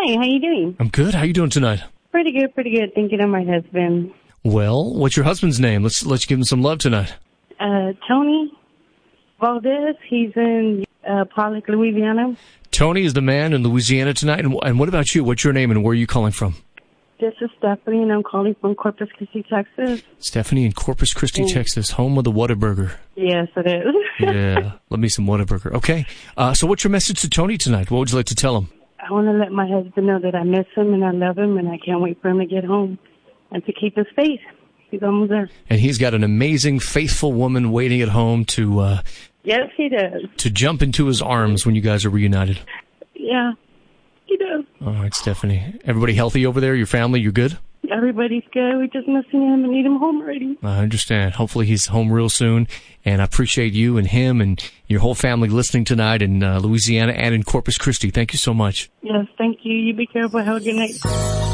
Hi, how you doing? I'm good. How you doing tonight? Pretty good. Thinking of my husband. Well, what's your husband's name? Let's give him some love tonight. Tony Valdez. He's in Pollock, Louisiana. Tony is the man in Louisiana tonight. And what about you? What's your name and where are you calling from? This is Stephanie, and I'm calling from Corpus Christi, Texas. Stephanie in Corpus Christi, Texas, home of the Whataburger. Yes, it is. Yeah, love me some Whataburger. Okay, so what's your message to Tony tonight? What would you like to tell him? I want to let my husband know that I miss him and I love him, and I can't wait for him to get home and to keep his faith. He's almost there. And he's got an amazing, faithful woman waiting at home to yes, he does. To jump into his arms when you guys are reunited. Yeah, he does. All right, Stephanie. Everybody healthy over there? Your family? You good? Everybody's good. We're just missing him and need him home already. I understand. Hopefully he's home real soon. And I appreciate you and him and your whole family listening tonight in Louisiana and in Corpus Christi. Thank you so much. Yes, thank you. You be careful. Have a good night.